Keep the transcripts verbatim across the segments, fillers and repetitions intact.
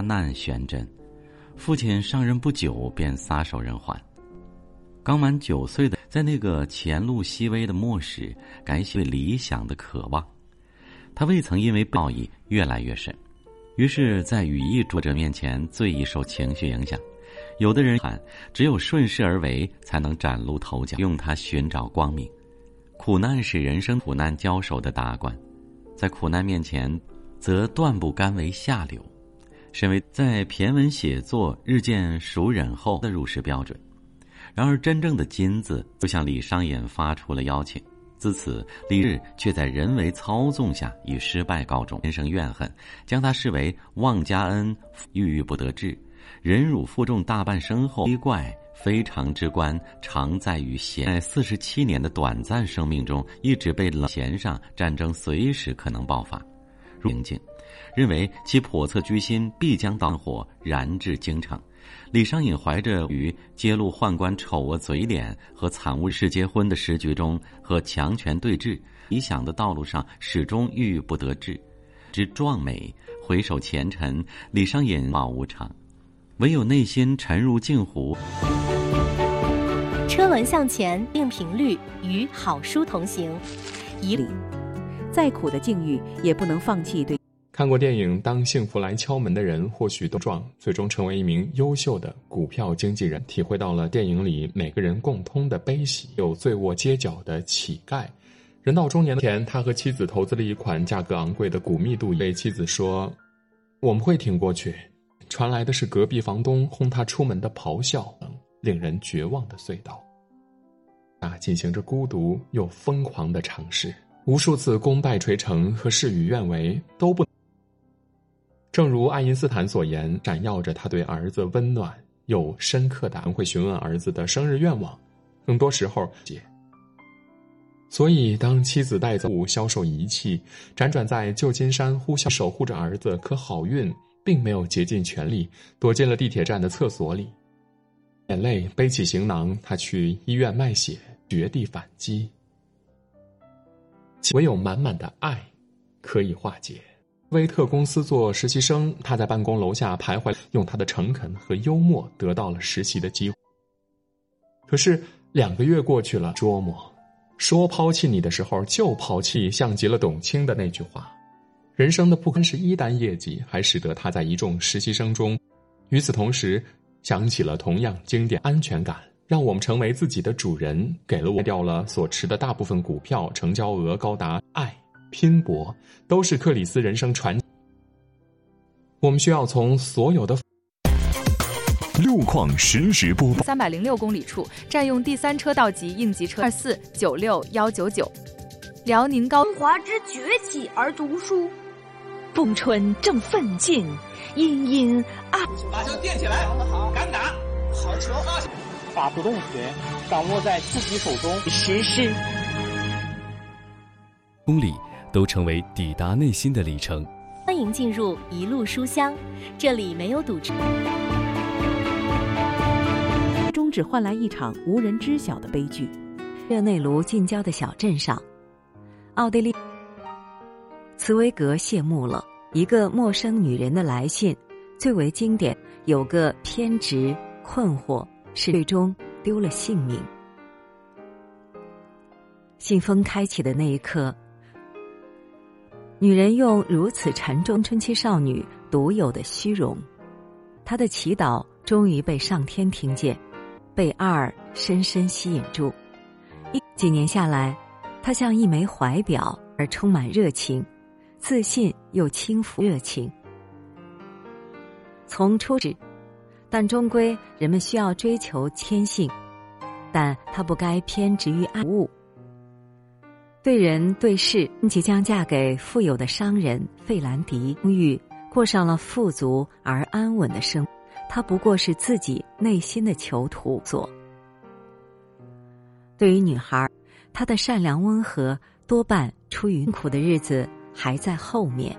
难悬针，父亲上任不久便撒手人寰。刚满九岁的，在那个前路稀微的末时，感谢理想的渴望。他未曾因为报义越来越深，于是在羽翼作者面前最易受情绪影响。有的人喊，只有顺势而为才能崭露头角，用它寻找光明。苦难是人生苦难交手的达观，在苦难面前则断不甘为下流。身为在骈文写作日渐熟稔后的入世标准，然而真正的金子就向李商隐发出了邀请。自此李日却在人为操纵下以失败告终，人生怨恨，将他视为忘家恩，郁郁不得志，忍辱负重大半生后，奇怪非常之官常在于闲。在四十七年的短暂生命中，一直被冷弦上，战争随时可能爆发。平静，认为其叵测居心必将荡火燃至京城。李商隐怀着于揭露宦官丑恶嘴脸和惨无事结婚的时局中和强权对峙，理想的道路上始终郁郁不得志之壮美，回首前尘，李商隐貌无常，唯有内心沉入镜湖。 车轮向前，定频率与好书同行。以理， 再苦的境遇也不能放弃对。 看过电影《当幸福来敲门》的人或许都壮，最终成为一名优秀的股票经纪人，体会到了电影里每个人共通的悲喜。有醉卧街角的乞丐，人到中年前，他和妻子投资了一款价格昂贵的骨密度仪，对妻子说：“我们会挺过去。”传来的是隔壁房东轰他出门的咆哮，令人绝望的隧道。啊，进行着孤独又疯狂的尝试，无数次功败垂成和事与愿违都不。正如爱因斯坦所言，闪耀着他对儿子温暖又深刻的爱，会询问儿子的生日愿望，更多时候解。所以当妻子带走销售仪器，辗转在旧金山呼啸守护着儿子，可好运并没有竭尽全力，躲进了地铁站的厕所里，眼泪背起行囊，他去医院卖血，绝地反击。唯有满满的爱可以化解。威特公司做实习生，他在办公楼下徘徊，用他的诚恳和幽默得到了实习的机会。可是两个月过去了，琢磨说抛弃你的时候就抛弃，像极了董卿的那句话。人生的不光是一单业绩，还使得他在一众实习生中，与此同时想起了同样经典安全感，让我们成为自己的主人，给了我掉了所持的大部分股票，成交额高达爱。拼搏都是克里斯人生传。我们需要从所有的路况实时播报。 三百零六公里处占用第三车道及应急车二四九六幺九九。辽宁高中华之崛起而读书， 冬春正奋进，殷殷啊！ 把球垫起来，敢打，好球啊！ 把主动权掌握在自己手中， 实施。 公里都成为抵达内心的里程。 欢迎进入一路书香，这里没有堵车， 终只换来一场无人知晓的悲剧。 热内卢近郊的小镇上，奥地利茨威格谢幕了。一个陌生女人的来信，最为经典，有个偏执困惑，是最终丢了性命。信封开启的那一刻，女人用如此沉重春期少女独有的虚荣，她的祈祷终于被上天听见，被阿尔深深吸引住。一几年下来，她像一枚怀表，而充满热情，自信又轻浮热情。从初始，但终归人们需要追求天性，但她不该偏执于爱物。对人对事，即将嫁给富有的商人费兰迪，终于过上了富足而安稳的生活。他不过是自己内心的囚徒所。对于女孩，她的善良温和多半出于苦的日子还在后面。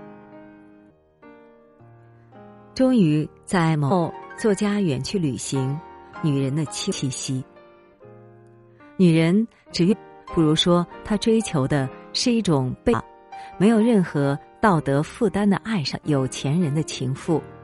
终于在某作家远去旅行，女人的气息。女人只愿。不如说，他追求的是一种被没有任何道德负担的爱上有钱人的情妇，